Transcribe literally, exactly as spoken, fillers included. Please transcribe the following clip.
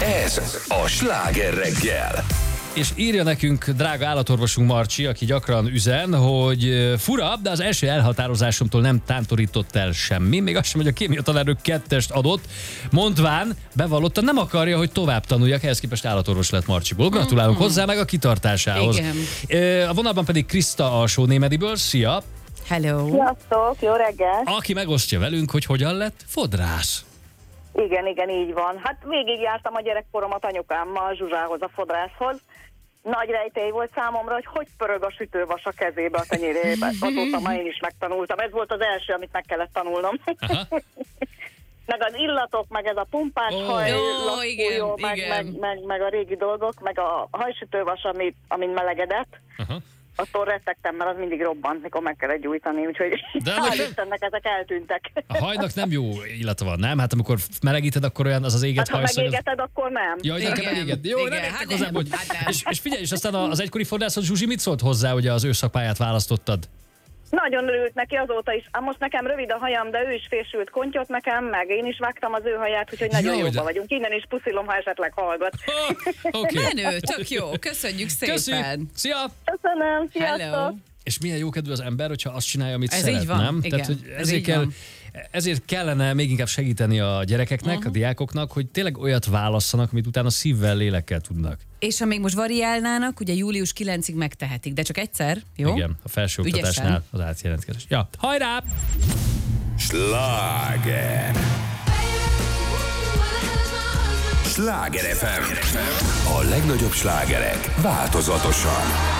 Ez a Sláger reggel. És írja nekünk drága állatorvosunk Marcsi, aki gyakran üzen, hogy fura, de az első elhatározásomtól nem tántorított el semmi, még azt sem, hogy a kémia tanárnő kettest adott, mondván bevallottan nem akarja, hogy tovább tanuljak, ehhez képest állatorvos lett Marcsiból. Gratulálunk mm-hmm. hozzá, meg a kitartásához. Igen. A vonalban pedig Kriszta a Sónémediből. Szia! Hello! Sziasztok, jó reggel! Aki megosztja velünk, hogy hogyan lett fodrász. Igen, igen, így van. Hát végigjártam a gyerekkoromat anyukámmal Zsuzsához, a fodrászhoz. Nagy rejtély volt számomra, hogy hogy pörög a sütővas a kezébe, a tenyérébe. Azóta már én is megtanultam. Ez volt az első, amit meg kellett tanulnom. Meg az illatok, meg ez a pumpás oh. haj, oh, lappújó, igen, meg, igen. meg, meg, meg a régi dolgok, meg a hajsütővas, ami, amin melegedett. Aha. Attól rettegtem, mert az mindig robbant, mikor meg kellett gyújtani, úgyhogy hál' Istennek ezek eltűntek. A hajnak nem jó illata van, nem? Hát amikor melegíted, akkor olyan az az éget hát, hajszag. Ha megégeted, az... akkor nem. Jaj, igen, nekem megégetni. Jó, igen, nem hát hozzá, nem, hogy... hát nem. És, és figyelj, és aztán az egykori fodrászod Zsuzsi mit szólt hozzá, hogy az ő szakmáját választottad? Nagyon örült neki azóta is. Ah, most nekem rövid a hajam, de ő is fésült kontyot nekem, meg én is vágtam az ő haját, úgyhogy nagyon Jó, jóba de... vagyunk. Innen is puszilom, ha esetleg hallgat. Oh, okay. Menő, tök jó. Köszönjük szépen. Köszönjük. Szia! Köszönöm, sziasztok! Hello. És milyen jókedvű az ember, hogyha azt csinálja, amit Ez szeret, így van. nem? Igen, Tehát, hogy ez ezért, így kell, van. ezért kellene még inkább segíteni a gyerekeknek, uh-huh. a diákoknak, hogy tényleg olyat válasszanak, amit utána szívvel, lélekkel tudnak. És ha még most variálnának, ugye július kilencedikéig megtehetik, de csak egyszer, jó? Igen, a felsőoktatásnál az átjelentkezés. Ja, hajrá! Sláger! Sláger ef em. A legnagyobb slágerek változatosan.